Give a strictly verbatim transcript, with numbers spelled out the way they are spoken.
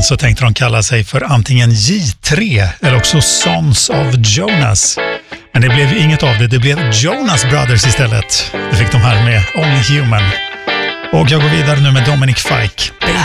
så tänkte de kalla sig för antingen J tre eller också Sons of Jonas. Men det blev inget av det, det blev Jonas Brothers istället. Det fick de här med Only Human. Och jag går vidare nu med Dominic Fike, Baby.